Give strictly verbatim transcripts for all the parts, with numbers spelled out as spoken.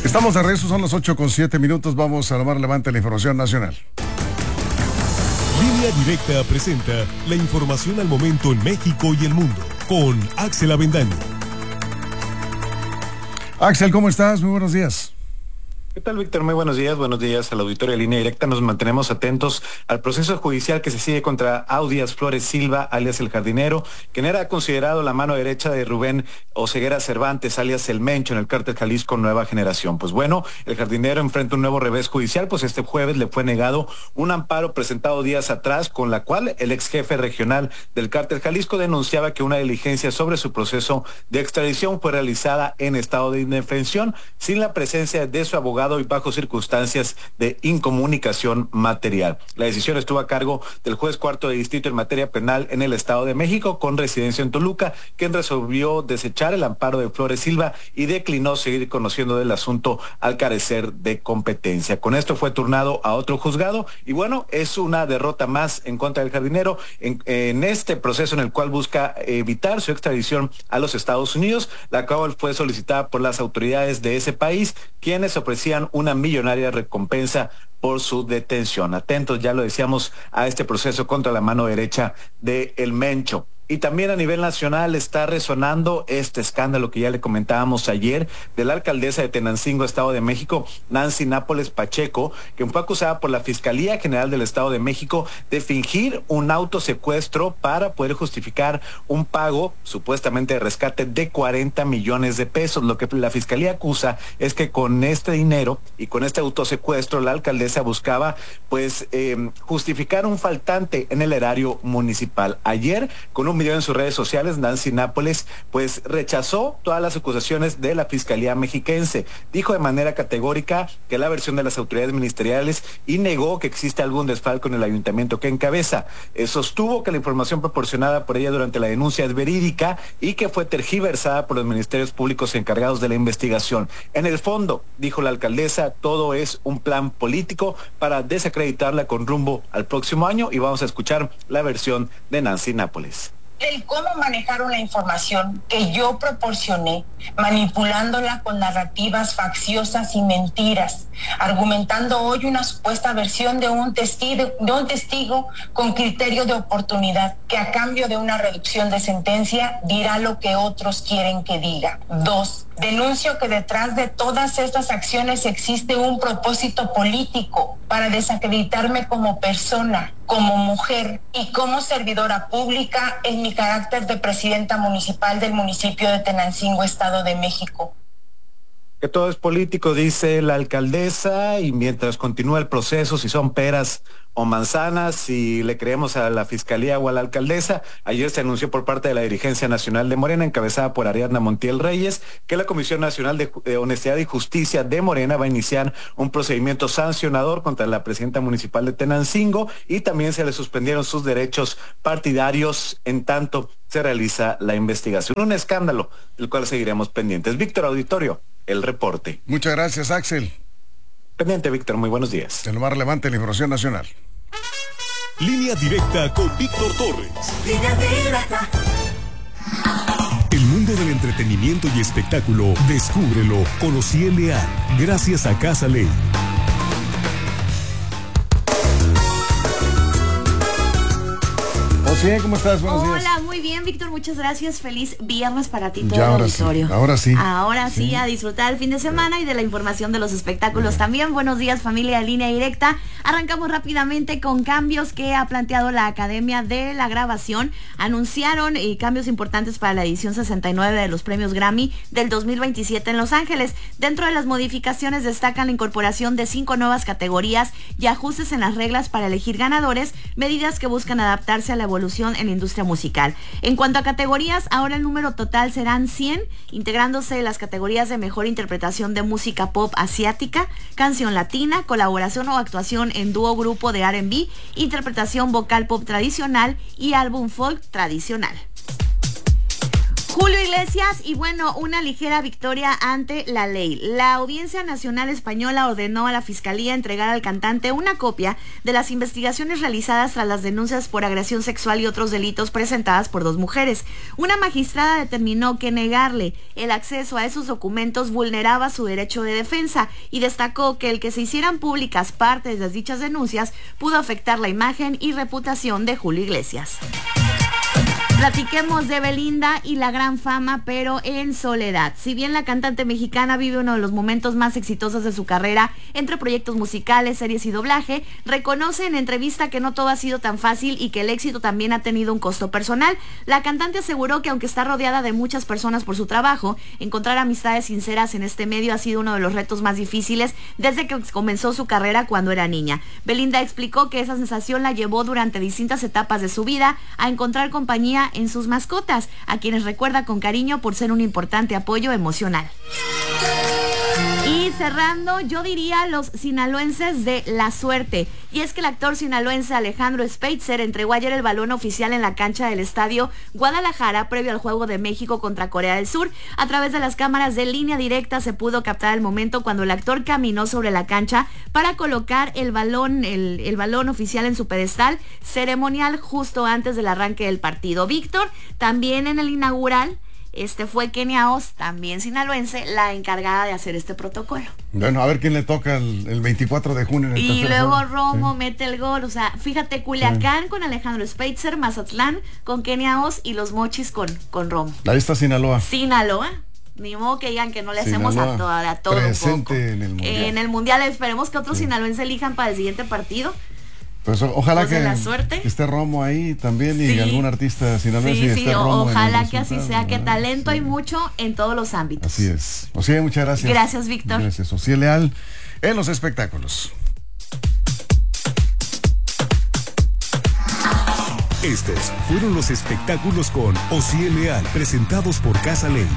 Estamos de regreso, son las ocho con siete minutos. Vamos a lo más relevante de la información nacional. Línea Directa presenta la información al momento en México y el mundo con Axel Avendaño. Axel, ¿cómo estás? Muy buenos días. ¿Qué tal, Víctor? Muy buenos días. Buenos días al auditorio de Línea Directa. Nos mantenemos atentos al proceso judicial que se sigue contra Audias Flores Silva, alias El Jardinero, quien era considerado la mano derecha de Rubén Oseguera Cervantes, alias El Mencho, en el cártel Jalisco Nueva Generación. Pues bueno, El Jardinero enfrenta un nuevo revés judicial, pues este jueves le fue negado un amparo presentado días atrás, con la cual el ex jefe regional del cártel Jalisco denunciaba que una diligencia sobre su proceso de extradición fue realizada en estado de indefensión, sin la presencia de su abogado y bajo circunstancias de incomunicación material. La decisión estuvo a cargo del juez cuarto de distrito en materia penal en el Estado de México, con residencia en Toluca, quien resolvió desechar el amparo de Flores Silva y declinó seguir conociendo del asunto al carecer de competencia. Con esto fue turnado a otro juzgado y bueno, es una derrota más en contra del Jardinero en, en este proceso en el cual busca evitar su extradición a los Estados Unidos, la cual fue solicitada por las autoridades de ese país, quienes ofrecían una millonaria recompensa por su detención. Atentos, ya lo decíamos, a este proceso contra la mano derecha de El Mencho. Y también a nivel nacional está resonando este escándalo que ya le comentábamos ayer de la alcaldesa de Tenancingo, Estado de México, Nancy Nápoles Pacheco, quien fue acusada por la Fiscalía General del Estado de México de fingir un autosecuestro para poder justificar un pago supuestamente de rescate de cuarenta millones de pesos. Lo que la Fiscalía acusa es que con este dinero y con este autosecuestro la alcaldesa buscaba pues eh, justificar un faltante en el erario municipal. Ayer, con un video en sus redes sociales, Nancy Nápoles pues rechazó todas las acusaciones de la Fiscalía mexiquense. Dijo de manera categórica que la versión de las autoridades ministeriales y negó que existe algún desfalco en el ayuntamiento que encabeza. Eh, sostuvo que la información proporcionada por ella durante la denuncia es verídica y que fue tergiversada por los ministerios públicos encargados de la investigación. En el fondo, dijo la alcaldesa, todo es un plan político para desacreditarla con rumbo al próximo año, y vamos a escuchar la versión de Nancy Nápoles. El cómo manejaron la información que yo proporcioné, manipulándola con narrativas facciosas y mentiras, argumentando hoy una supuesta versión de un testigo, de un testigo con criterio de oportunidad, que a cambio de una reducción de sentencia dirá lo que otros quieren que diga. Dos, denuncio que detrás de todas estas acciones existe un propósito político para desacreditarme como persona, como mujer y como servidora pública en mi carácter de presidenta municipal del municipio de Tenancingo, Estado de México. Que todo es político, dice la alcaldesa, y mientras continúa el proceso, si son peras o manzanas, si le creemos a la Fiscalía o a la alcaldesa. Ayer se anunció por parte de la Dirigencia Nacional de Morena, encabezada por Ariadna Montiel Reyes, que la Comisión Nacional de, de Honestidad y Justicia de Morena va a iniciar un procedimiento sancionador contra la presidenta municipal de Tenancingo, y también se le suspendieron sus derechos partidarios en tanto se realiza la investigación. Un escándalo del cual seguiremos pendientes. Víctor, auditorio, el reporte. Muchas gracias, Axel. Pendiente, Víctor, muy buenos días. En lo más relevante de la información nacional. Línea Directa con Víctor Torres. Línea Directa. El mundo del entretenimiento y espectáculo, descúbrelo con Ociel Leal, gracias a Casa Ley. Sí, ¿cómo estás? Buenos Hola, días. muy bien, Víctor, muchas gracias. Feliz viernes para ti, todo Ya, el ahora auditorio. Sí, ahora sí. Ahora sí, sí, a disfrutar el fin de semana y de la información de los espectáculos también. Buenos días, familia de Línea Directa. Arrancamos rápidamente con cambios que ha planteado la Academia de la Grabación. Anunciaron eh, cambios importantes para la edición sesenta y nueve de los premios Grammy del dos mil veintisiete en Los Ángeles. Dentro de las modificaciones destacan la incorporación de cinco nuevas categorías y ajustes en las reglas para elegir ganadores, medidas que buscan adaptarse a la evolución en la industria musical. En cuanto a categorías, ahora el número total serán cien, integrándose las categorías de mejor interpretación de música pop asiática, canción latina, colaboración o actuación en dúo grupo de R and B, interpretación vocal pop tradicional y álbum folk tradicional. Julio Iglesias y bueno, una ligera victoria ante la ley. La Audiencia Nacional Española ordenó a la Fiscalía entregar al cantante una copia de las investigaciones realizadas tras las denuncias por agresión sexual y otros delitos presentadas por dos mujeres. Una magistrada determinó que negarle el acceso a esos documentos vulneraba su derecho de defensa y destacó que el que se hicieran públicas partes de dichas denuncias pudo afectar la imagen y reputación de Julio Iglesias. Platiquemos de Belinda y la gran fama, pero en soledad. Si bien la cantante mexicana vive uno de los momentos más exitosos de su carrera, entre proyectos musicales, series y doblaje, reconoce en entrevista que no todo ha sido tan fácil y que el éxito también ha tenido un costo personal. La cantante aseguró que aunque está rodeada de muchas personas por su trabajo, encontrar amistades sinceras en este medio ha sido uno de los retos más difíciles desde que comenzó su carrera cuando era niña. Belinda explicó que esa sensación la llevó durante distintas etapas de su vida a encontrar compañía en sus mascotas, a quienes recuerda con cariño por ser un importante apoyo emocional. Y cerrando, yo diría los sinaloenses de la suerte. Y es que el actor sinaloense Alejandro Speitzer entregó ayer el balón oficial en la cancha del Estadio Guadalajara previo al Juego de México contra Corea del Sur. A través de las cámaras de Línea Directa se pudo captar el momento cuando el actor caminó sobre la cancha para colocar el balón, el, el balón oficial en su pedestal ceremonial justo antes del arranque del partido. Víctor, también en el inaugural, Este fue Kenia Oz, también sinaloense, la encargada de hacer este protocolo. Bueno, a ver quién le toca el, el veinticuatro de junio. En el y luego juego. Romo Sí. mete el gol. O sea, fíjate, Culiacán sí. con Alejandro Speitzer, Mazatlán con Kenia Oz y los Mochis con, con Romo. Ahí está Sinaloa. Sinaloa. Ni modo que digan que no le hacemos a, to a todo presente un poco. En el mundial. En el mundial esperemos que otros sí. sinaloenses elijan para el siguiente partido. Pues ojalá pues que, la suerte. que esté Romo ahí también y sí. algún artista sinaloense. Sí, y sí, esté Romo ojalá que así sea, que talento sí. hay mucho en todos los ámbitos. Así es. Ociel, muchas gracias. Gracias, Víctor. Gracias, Ociel Leal en los espectáculos. Estos fueron los espectáculos con Ociel Leal, presentados por Casa Ley.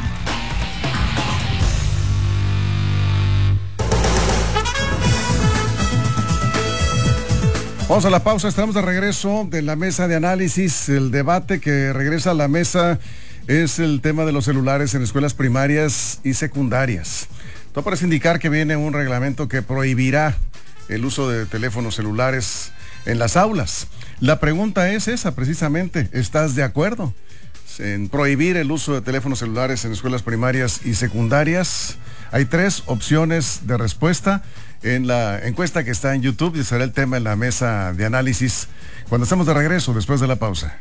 Vamos a la pausa, estamos de regreso de la mesa de análisis. El debate que regresa a la mesa es el tema de los celulares en escuelas primarias y secundarias. Todo parece indicar que viene un reglamento que prohibirá el uso de teléfonos celulares en las aulas. La pregunta es esa precisamente, ¿estás de acuerdo en prohibir el uso de teléfonos celulares en escuelas primarias y secundarias? Hay tres opciones de respuesta en la encuesta que está en YouTube y será el tema en la mesa de análisis cuando estemos de regreso después de la pausa.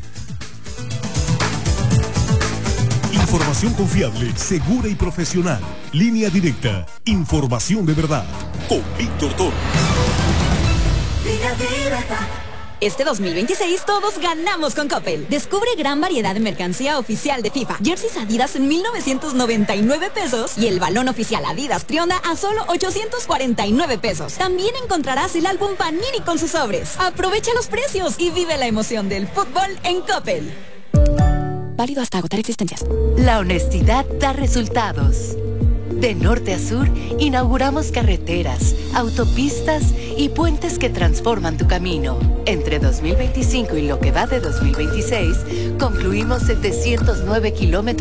Información confiable, segura y profesional. Línea Directa. Información de verdad. Con Víctor Toro. Línea Directa. Este dos mil veintiséis todos ganamos con Coppel. Descubre gran variedad de mercancía oficial de FIFA. Jerseys Adidas en mil novecientos noventa y nueve pesos y el balón oficial Adidas Trionda a solo ochocientos cuarenta y nueve pesos. También encontrarás el álbum Panini con sus sobres. Aprovecha los precios y vive la emoción del fútbol en Coppel. Válido hasta agotar existencias. La honestidad da resultados. De norte a sur, inauguramos carreteras, autopistas y puentes que transforman tu camino. Entre dos mil veinticinco y lo que va de dos mil veintiséis, concluimos setecientos nueve kilómetros